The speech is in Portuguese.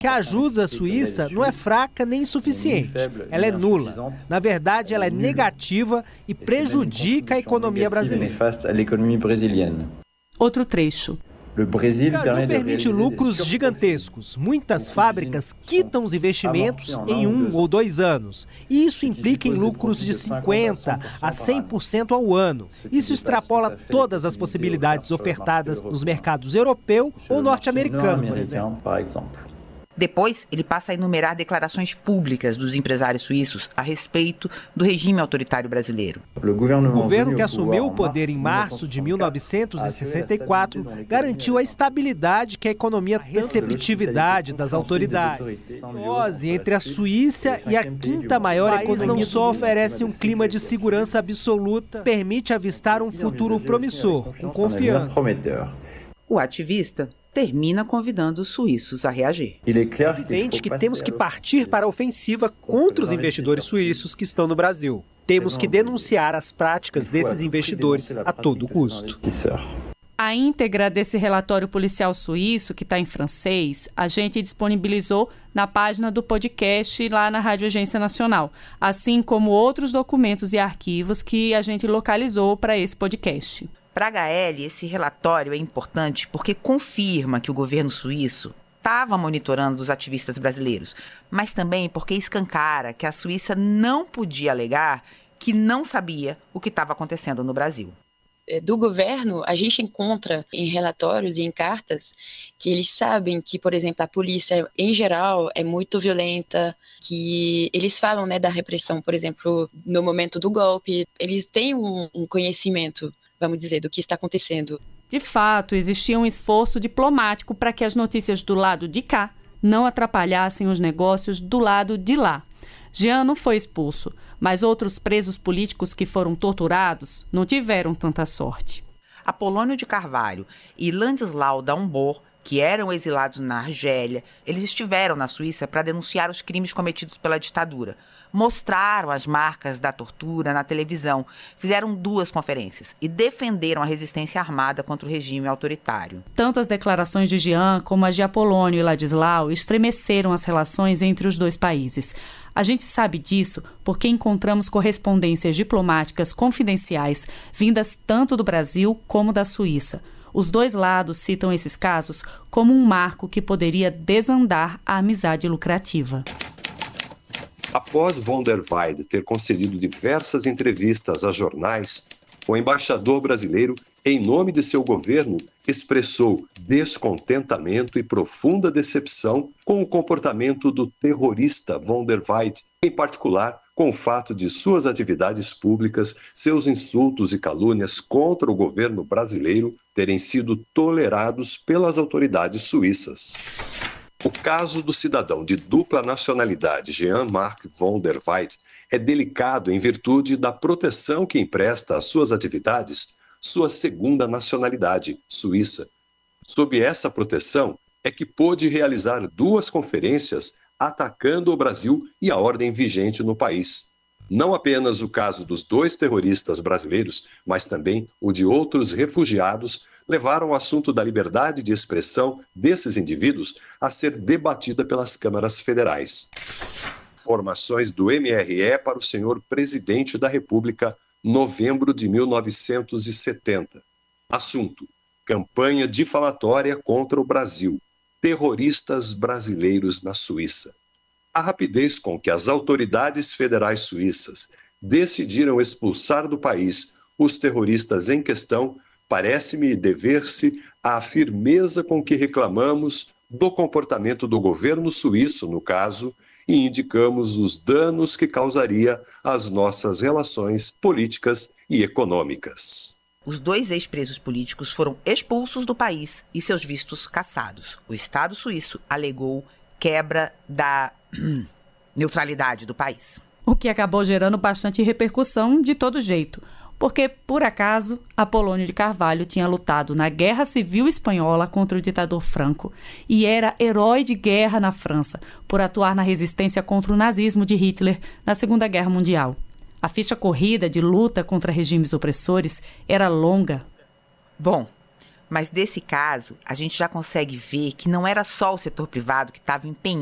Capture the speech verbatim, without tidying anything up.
que a ajuda suíça não é fraca nem insuficiente, ela é nula. Na verdade, ela é negativa e prejudica a economia brasileira. Outro trecho. O Brasil permite lucros gigantescos. Muitas fábricas quitam os investimentos em um ou dois anos. E isso implica em lucros de cinquenta a cem por cento ao ano. Isso extrapola todas as possibilidades ofertadas nos mercados europeu ou norte-americano, por exemplo. Depois, ele passa a enumerar declarações públicas dos empresários suíços a respeito do regime autoritário brasileiro. O governo que assumiu o poder em março de mil novecentos e sessenta e quatro garantiu a estabilidade que a economia tem, a receptividade das autoridades. A entre a Suíça e a quinta maior economia não só oferece um clima de segurança absoluta, permite avistar um futuro promissor, com confiança. O ativista termina convidando os suíços a reagir. É evidente que temos que partir para a ofensiva contra os investidores suíços que estão no Brasil. Temos que denunciar as práticas desses investidores a todo custo. A íntegra desse relatório policial suíço, que está em francês, a gente disponibilizou na página do podcast lá na Rádio Agência Nacional, assim como outros documentos e arquivos que a gente localizou para esse podcast. Para a H L, esse relatório é importante porque confirma que o governo suíço estava monitorando os ativistas brasileiros, mas também porque escancara que a Suíça não podia alegar que não sabia o que estava acontecendo no Brasil. Do governo, a gente encontra em relatórios e em cartas que eles sabem que, por exemplo, a polícia, em geral, é muito violenta, que eles falam, né, da repressão, por exemplo, no momento do golpe, eles têm um, um conhecimento, vamos dizer, do que está acontecendo. De fato, existia um esforço diplomático para que as notícias do lado de cá não atrapalhassem os negócios do lado de lá. Jean não foi expulso, mas outros presos políticos que foram torturados não tiveram tanta sorte. Apolônio de Carvalho e Ladislau d'Ambord, que eram exilados na Argélia, eles estiveram na Suíça para denunciar os crimes cometidos pela ditadura. Mostraram as marcas da tortura na televisão, fizeram duas conferências e defenderam a resistência armada contra o regime autoritário. Tanto as declarações de Jean como as de Apolônio e Ladislau estremeceram as relações entre os dois países. A gente sabe disso porque encontramos correspondências diplomáticas confidenciais vindas tanto do Brasil como da Suíça. Os dois lados citam esses casos como um marco que poderia desandar a amizade lucrativa. Após von der Weyde ter concedido diversas entrevistas a jornais, o embaixador brasileiro, em nome de seu governo, expressou descontentamento e profunda decepção com o comportamento do terrorista von der Weyde, em particular com o fato de suas atividades públicas, seus insultos e calúnias contra o governo brasileiro terem sido tolerados pelas autoridades suíças. O caso do cidadão de dupla nacionalidade Jean-Marc von der Weyde é delicado em virtude da proteção que empresta às suas atividades sua segunda nacionalidade, suíça. Sob essa proteção é que pôde realizar duas conferências atacando o Brasil e a ordem vigente no país. Não apenas o caso dos dois terroristas brasileiros, mas também o de outros refugiados, levaram o assunto da liberdade de expressão desses indivíduos a ser debatida pelas câmaras federais. Informações do M R E para o senhor Presidente da República, novembro de mil novecentos e setenta. Assunto: campanha difamatória contra o Brasil. Terroristas brasileiros na Suíça. A rapidez com que as autoridades federais suíças decidiram expulsar do país os terroristas em questão parece-me dever-se à firmeza com que reclamamos do comportamento do governo suíço, no caso, e indicamos os danos que causaria às nossas relações políticas e econômicas. Os dois ex-presos políticos foram expulsos do país e seus vistos cassados. O Estado suíço alegou quebra da neutralidade do país. O que acabou gerando bastante repercussão de todo jeito, porque, por acaso, Apolônio de Carvalho tinha lutado na Guerra Civil Espanhola contra o ditador Franco e era herói de guerra na França por atuar na resistência contra o nazismo de Hitler na Segunda Guerra Mundial. A ficha corrida de luta contra regimes opressores era longa. Bom, Mas desse caso, a gente já consegue ver que não era só o setor privado que estava empenhado